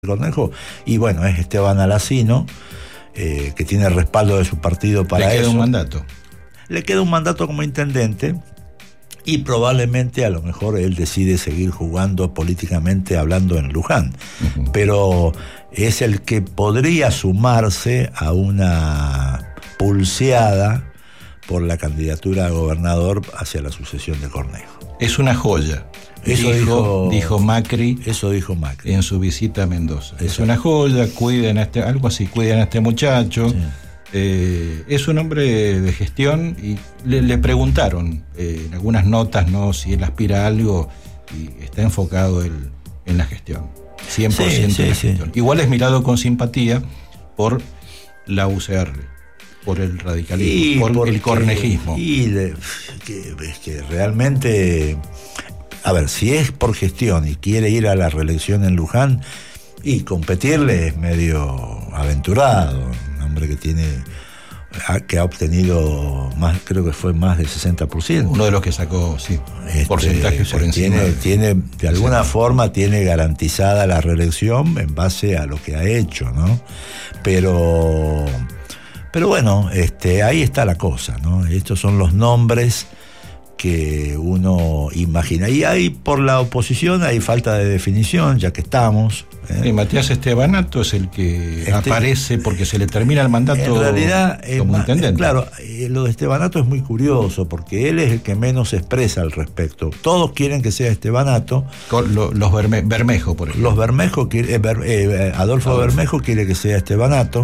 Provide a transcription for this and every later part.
Cornejo, y bueno, es Esteban Alacino, que tiene el respaldo de su partido para eso. Le queda un mandato. Le queda un mandato como intendente y probablemente a lo mejor él decide seguir jugando políticamente hablando en Luján. Uh-huh. Pero es el que podría sumarse a una pulseada por la candidatura a gobernador hacia la sucesión de Cornejo. Es una joya. Eso dijo Macri. Eso dijo Macri en su visita a Mendoza. Es una joya, cuiden a este muchacho. Sí. Es un hombre de gestión y le preguntaron en algunas notas, ¿no?, si él aspira a algo, y está enfocado en la gestión. 100% en la gestión. Igual es mirado con simpatía por la UCR, por el radicalismo, por el cornejismo. Es que realmente, a ver, si es por gestión y quiere ir a la reelección en Luján, y competirle es medio aventurado. Un hombre que ha obtenido más, creo que fue más del 60%. Uno de los que sacó, porcentajes por encima. Tiene de alguna forma tiene garantizada la reelección en base a lo que ha hecho, ¿no? Pero bueno, ahí está la cosa, ¿no? Estos son los nombres que uno imagina. Y ahí por la oposición hay falta de definición, ya que estamos. Matías Estebanato es el que aparece porque se le termina el mandato en realidad, como intendente. Claro, lo de Estebanato es muy curioso porque él es el que menos expresa al respecto. Todos quieren que sea Estebanato. Los Bermejo, por ejemplo. Los Bermejo, Adolfo Bermejo quiere que sea Estebanato.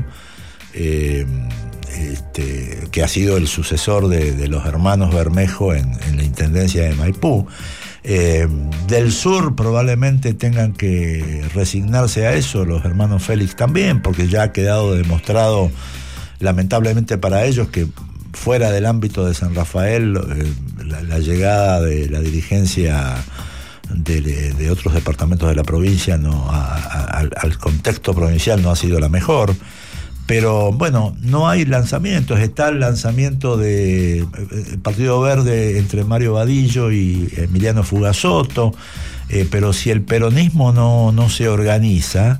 Que ha sido el sucesor de los hermanos Bermejo en la intendencia de Maipú. Del sur probablemente tengan que resignarse a eso, los hermanos Félix también, porque ya ha quedado demostrado, lamentablemente para ellos, que fuera del ámbito de San Rafael la llegada de la dirigencia de otros departamentos de la provincia al contexto provincial no ha sido la mejor. Pero bueno, no hay lanzamientos. Está el lanzamiento del Partido Verde entre Mario Vadillo y Emiliano Fugazzotto, pero si el peronismo no se organiza,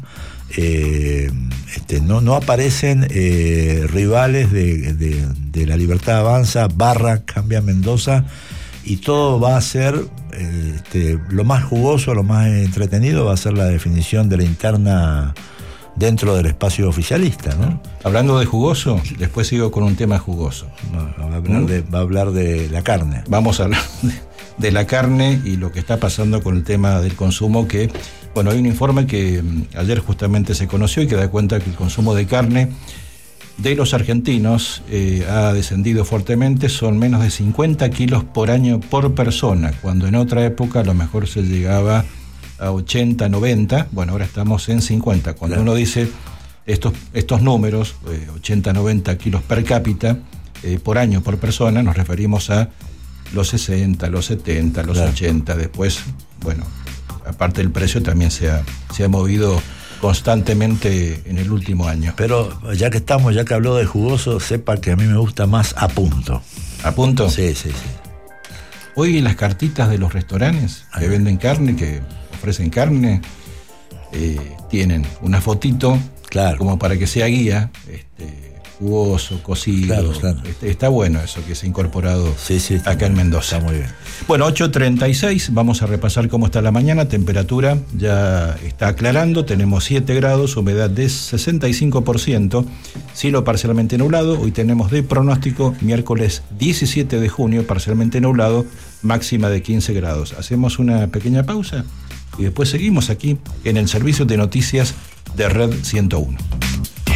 no aparecen rivales de La Libertad Avanza / Cambia Mendoza, y todo va a ser lo más jugoso, lo más entretenido va a ser la definición de la interna dentro del espacio oficialista, ¿no? Hablando de jugoso, después sigo con un tema jugoso. Va a hablar de la carne. Vamos a hablar de la carne y lo que está pasando con el tema del consumo, que, bueno, hay un informe que ayer justamente se conoció y que da cuenta que el consumo de carne de los argentinos ha descendido fuertemente. Son menos de 50 kilos por año por persona, cuando en otra época a lo mejor se llegaba a 80, 90, bueno, ahora estamos en 50. Cuando uno dice estos números, 80, 90 kilos per cápita por año, por persona, nos referimos a los 60, los 70, los 80. Después, bueno, aparte del precio también se ha movido constantemente en el último año. Pero ya que habló de jugoso, sepa que a mí me gusta más a punto. ¿A punto? Sí. Hoy las cartitas de los restaurantes que venden carne, que ofrecen carne, tienen una fotito, claro, como para que sea guía, jugoso, cocido. Claro. Está bueno eso que se ha incorporado acá en Mendoza. Está muy bien. Bueno, 8:36, vamos a repasar cómo está la mañana. Temperatura ya está aclarando, tenemos 7 grados, humedad de 65%, cielo parcialmente nublado. Hoy tenemos de pronóstico miércoles 17 de junio, parcialmente nublado, máxima de 15 grados. Hacemos una pequeña pausa y después seguimos aquí en el servicio de noticias de Red 101.